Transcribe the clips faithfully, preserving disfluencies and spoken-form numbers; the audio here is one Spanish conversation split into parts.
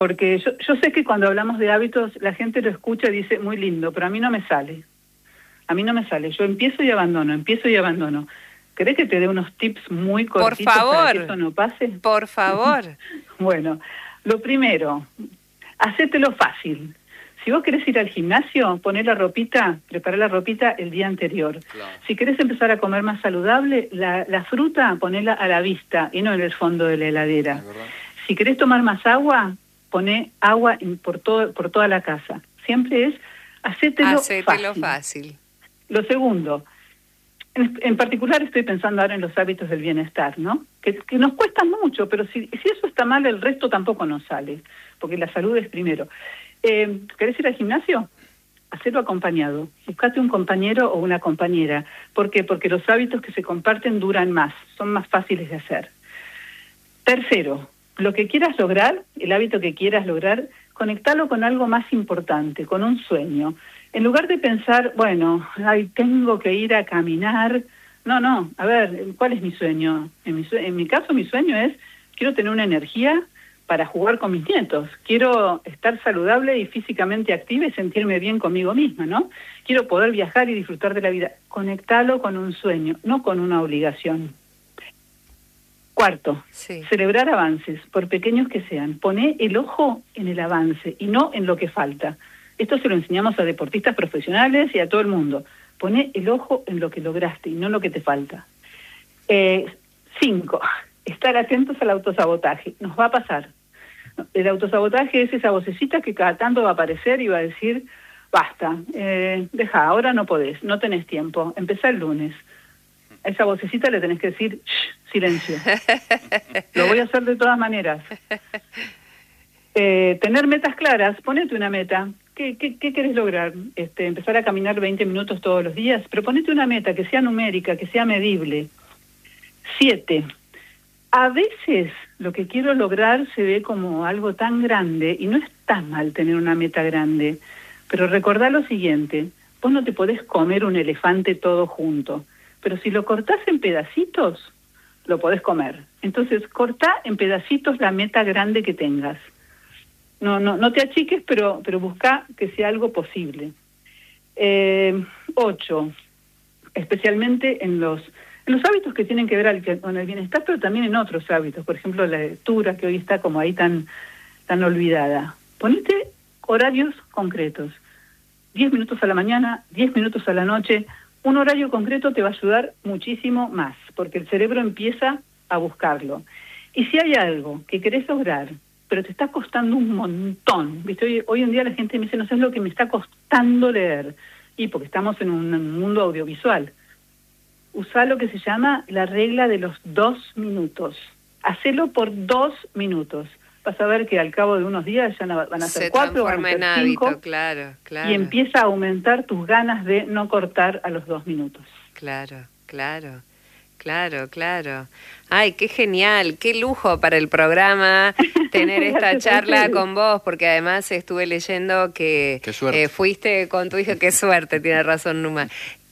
Porque yo, yo sé que cuando hablamos de hábitos, la gente lo escucha y dice, muy lindo, pero a mí no me sale. A mí no me sale. Yo empiezo y abandono, empiezo y abandono. ¿Querés que te dé unos tips muy cortitos por favor, para que eso no pase? Por favor. Bueno, lo primero, hacételo fácil. Si vos querés ir al gimnasio, poné la ropita, prepará la ropita el día anterior. Claro. Si querés empezar a comer más saludable, la, la fruta ponela a la vista y no en el fondo de la heladera. Es verdad. Si querés tomar más agua, poné agua en, por, todo, por toda la casa. Siempre es hacételo, Hacételo fácil. fácil. Lo segundo, en, en particular estoy pensando ahora en los hábitos del bienestar, ¿no? Que, que nos cuesta mucho, pero si, si eso está mal, el resto tampoco nos sale, porque la salud es primero. Eh, ¿Querés ir al gimnasio? Hacelo acompañado. Buscate un compañero o una compañera. ¿Por qué? Porque los hábitos que se comparten duran más, son más fáciles de hacer. Tercero, lo que quieras lograr, el hábito que quieras lograr, conectalo con algo más importante, con un sueño. En lugar de pensar, bueno, ay, tengo que ir a caminar. No, no, a ver, ¿cuál es mi sueño? En mi, sue- en mi caso, mi sueño es, quiero tener una energía para jugar con mis nietos. Quiero estar saludable y físicamente activa y sentirme bien conmigo misma, ¿no? Quiero poder viajar y disfrutar de la vida. Conectalo con un sueño, no con una obligación. Cuarto, Sí. celebrar avances, por pequeños que sean. Poné el ojo en el avance y no en lo que falta. Esto se lo enseñamos a deportistas profesionales y a todo el mundo. Poné el ojo en lo que lograste y no en lo que te falta. Eh, cinco, estar atentos al autosabotaje. Nos va a pasar. El autosabotaje es esa vocecita que cada tanto va a aparecer y va a decir, basta, eh, deja, ahora no podés, no tenés tiempo, empezá el lunes. A esa vocecita le tenés que decir, shh, silencio. Lo voy a hacer de todas maneras. Eh, tener metas claras, ponete una meta. ¿Qué, qué, qué querés lograr? Este, empezar a caminar veinte minutos todos los días, pero ponete una meta que sea numérica, que sea medible. Siete, a veces lo que quiero lograr se ve como algo tan grande y no está mal tener una meta grande, pero recordá lo siguiente, vos no te podés comer un elefante todo junto, pero si lo cortás en pedacitos, lo podés comer. Entonces, cortá en pedacitos la meta grande que tengas. No, no, no te achiques, pero, pero buscá que sea algo posible. Eh, ocho, especialmente en los, en los hábitos que tienen que ver al, con el bienestar, pero también en otros hábitos, por ejemplo, la lectura, que hoy está como ahí tan, tan olvidada. Ponete horarios concretos. Diez minutos a la mañana, diez minutos a la noche. Un horario concreto te va a ayudar muchísimo más, porque el cerebro empieza a buscarlo. Y si hay algo que querés lograr, pero te está costando un montón, ¿viste? Hoy, hoy en día la gente me dice, no sé lo que me está costando leer. Y porque estamos en un mundo audiovisual. Usá lo que se llama la regla de los dos minutos. Hacelo por dos minutos. Vas a ver que al cabo de unos días ya no, van a ser Se cuatro, van a transforma ser en cinco, hábito, claro, claro. y empieza a aumentar tus ganas de no cortar a los dos minutos. Claro, claro, claro, claro. Ay, qué genial, qué lujo para el programa tener esta Gracias a charla ustedes. con vos, porque además estuve leyendo que Qué suerte. eh, fuiste con tu hija, qué suerte, tiene razón Numa,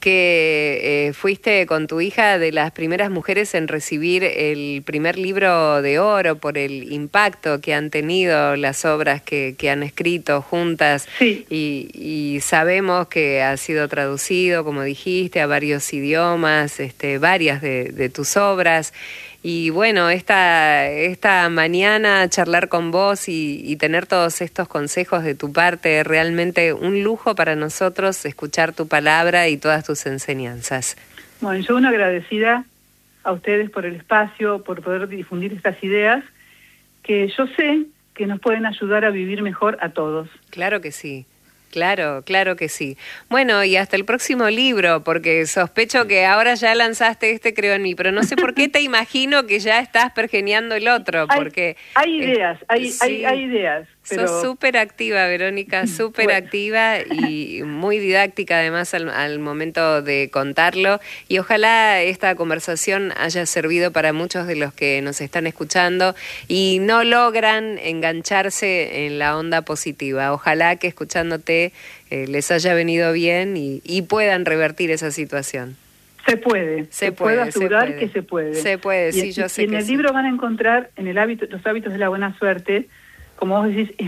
que eh, fuiste con tu hija de las primeras mujeres en recibir el primer libro de oro por el impacto que han tenido las obras que, que han escrito juntas. Sí. Y, y sabemos que ha sido traducido, como dijiste, a varios idiomas, este, varias de, de tus obras. Y bueno, esta, esta mañana charlar con vos y, y tener todos estos consejos de tu parte, realmente un lujo para nosotros escuchar tu palabra y todas tus enseñanzas. Bueno, yo una agradecida a ustedes por el espacio, por poder difundir estas ideas, que yo sé que nos pueden ayudar a vivir mejor a todos. Claro que sí. Claro, claro que sí. Bueno, y hasta el próximo libro, porque sospecho que ahora ya lanzaste este, creo en mí, pero no sé por qué te imagino que ya estás pergeniando el otro, porque... Hay, hay ideas, eh, hay, sí. hay, hay ideas. Pero... Sos súper activa, Verónica, súper Bueno. activa y muy didáctica además al, al momento de contarlo. Y ojalá esta conversación haya servido para muchos de los que nos están escuchando y no logran engancharse en la onda positiva. Ojalá que escuchándote eh, les haya venido bien y, y puedan revertir esa situación. Se puede, Se se puede, puedo asegurar se puede. que se puede. Se puede, y, sí, yo y sé en que el sí. libro van a encontrar, en el hábito, los hábitos de la buena suerte, como vos decís, es